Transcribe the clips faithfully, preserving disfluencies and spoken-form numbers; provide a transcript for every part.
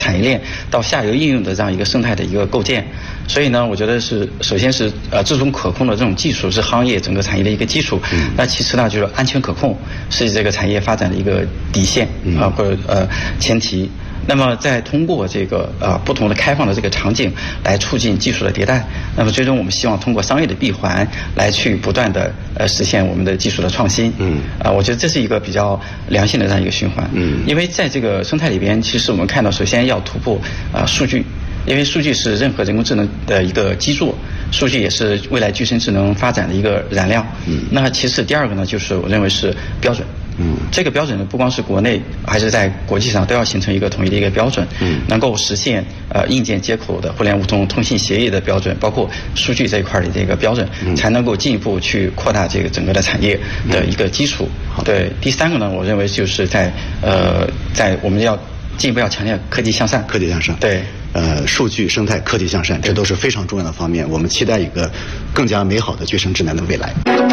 产业链到下游应用的这样一个生态的一个构建。所以呢，我觉得是首先是呃自主可控的这种技术是行业整个产业的一个基础。嗯、那其次呢，就是安全可控是这个产业发展的一个底线啊、呃、或者呃前提。那么再通过这个呃不同的开放的这个场景来促进技术的迭代，那么最终我们希望通过商业的闭环来去不断的呃实现我们的技术的创新。嗯，啊、呃，我觉得这是一个比较良性的这样一个循环。嗯，因为在这个生态里边，其实我们看到，首先要突破啊、呃、数据，因为数据是任何人工智能的一个基座。数据也是未来具身智能发展的一个燃料。嗯，那其次第二个呢，就是我认为是标准。嗯，这个标准呢，不光是国内，还是在国际上都要形成一个统一的一个标准。嗯，能够实现呃硬件接口的互联互通通信协议的标准，包括数据这一块的这个标准，嗯、才能够进一步去扩大这个整个的产业的一个基础。嗯、对，第三个呢，我认为就是在呃在我们要进一步要强调科技向善。 科技向善。 对。 呃，数据生态、科技向善，这都是非常重要的方面。我们期待一个更加美好的具身智能的未来。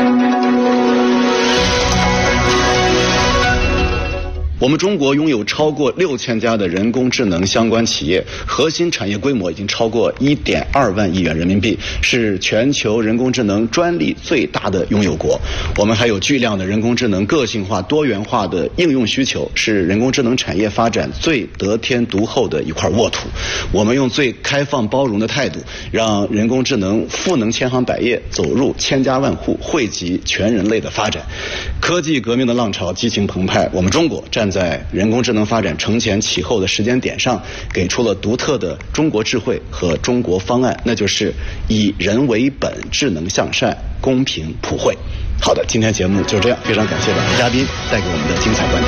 我们中国拥有超过六千家的人工智能相关企业，核心产业规模已经超过一点二万亿元人民币，是全球人工智能专利最大的拥有国。我们还有巨量的人工智能个性化、多元化的应用需求，是人工智能产业发展最得天独厚的一块沃土。我们用最开放包容的态度，让人工智能赋能千行百业，走入千家万户，惠及全人类的发展。科技革命的浪潮激情澎湃，我们中国站在人工智能发展承前启后的时间点上，给出了独特的中国智慧和中国方案，那就是以人为本，智能向善，公平普惠。好的，今天节目就这样，非常感谢两位嘉宾带给我们的精彩观点。